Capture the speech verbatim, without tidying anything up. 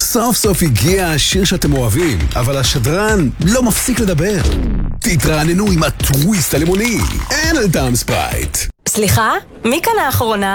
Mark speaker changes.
Speaker 1: סוף סוף הגיע השיר שאתם אוהבים, אבל השדרן לא מפסיק לדבר. תתרעננו עם הטוויסט הלימוני. אין על טעם ספרייט.
Speaker 2: סליחה? מי כאן האחרונה?